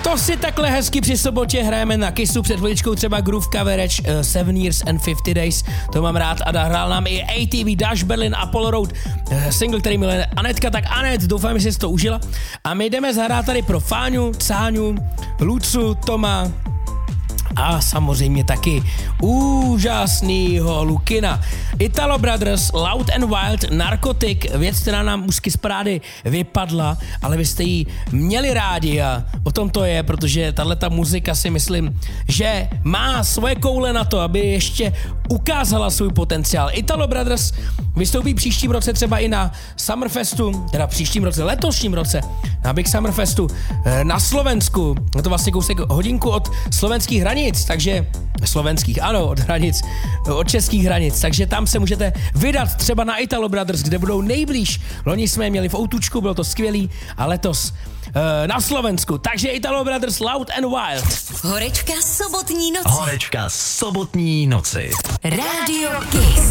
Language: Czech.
To si takhle hezky při sobotě hrajeme na Kissu, před chviličkou třeba Groove Coverage 7 Years and 50 Days, to mám rád, a hrál nám i ATV, Dash Berlin, Apollo Road, single, který miluje Anetka, tak Anet, doufám, že jsi to užila. A my jdeme zahrát tady pro Fáňu, Cáňu, Lucu, Toma a samozřejmě taky úžasnýho Lukina. Italo Brothers, Loud and Wild, Narcotic, věc, která nám úzky z parády vypadla, ale vy jste ji měli rádi a o tom to je, protože tahleta muzika si myslím, že má svoje koule na to, aby ještě ukázala svůj potenciál. Italo Brothers vystoupí příštím roce třeba i na Summerfestu, teda příštím roce, letošním roce, na Big Summerfestu na Slovensku. Je to vlastně kousek hodinku od slovenských hranic, takže slovenských, ano, od hranic, od českých hranic, takže tam se můžete vydat třeba na Italo Brothers, kde budou nejblíž. Loni jsme je měli v Outučku, bylo to skvělý, a letos na Slovensku. Takže Italo Brothers, Loud and Wild. Horečka sobotní noci. Horečka sobotní noci. Rádio Kiss.